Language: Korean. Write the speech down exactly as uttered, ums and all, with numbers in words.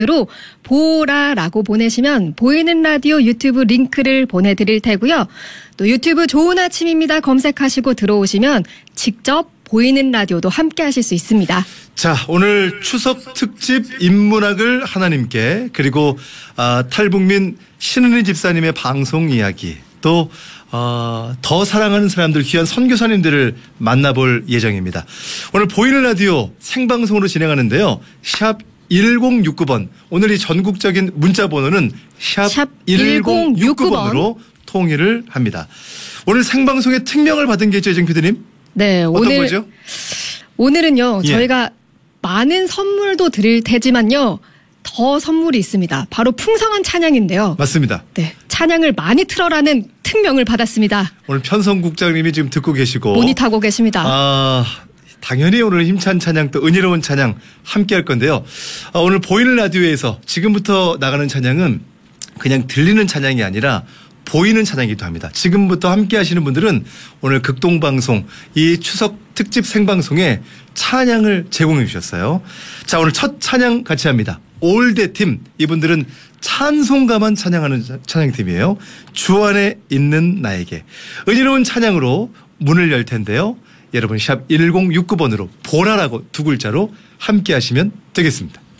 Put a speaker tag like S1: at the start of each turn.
S1: 로 보라라고 보내시면 보이는 라디오 유튜브 링크를 보내드릴 테고요. 또 유튜브 좋은 아침입니다 검색하시고 들어오시면 직접 보이는 라디오도 함께 하실 수 있습니다.
S2: 자, 오늘 추석 특집 인문학을 하나님께, 그리고 아, 탈북민 신은희 집사님의 방송 이야기, 또 어, 더 사랑하는 사람들, 귀한 선교사님들을 만나볼 예정입니다. 오늘 보이는 라디오 생방송으로 진행하는데요. 샵 일공육구 번, 오늘 이 전국적인 문자 번호는 샵 일공육구 번으로 통일을 합니다. 오늘 생방송에 특명을 받은 게 있죠, 정 피디님?
S1: 네,
S2: 어떤
S1: 오늘
S2: 거죠?
S1: 오늘은요,
S2: 예.
S1: 저희가 많은 선물도 드릴 테지만요, 더 선물이 있습니다. 바로 풍성한 찬양인데요.
S2: 맞습니다.
S1: 네, 찬양을 많이 틀어라는 특명을 받았습니다.
S2: 오늘 편성국장님이 지금 듣고 계시고
S1: 모니터하고 계십니다.
S2: 아, 당연히 오늘 힘찬 찬양, 또 은혜로운 찬양 함께 할 건데요. 아, 오늘 보이는 라디오에서 지금부터 나가는 찬양은 그냥 들리는 찬양이 아니라 보이는 찬양이기도 합니다. 지금부터 함께 하시는 분들은 오늘 극동방송 이 추석 특집 생방송에 찬양을 제공해 주셨어요. 자, 오늘 첫 찬양 같이 합니다. 올대팀, 이분들은 찬송가만 찬양하는 찬양팀이에요. 주 안에 있는 나에게. 은혜로운 찬양으로 문을 열 텐데요. 여러분 샵 일공육구 번으로 보라라고 두 글자로 함께 하시면 되겠습니다.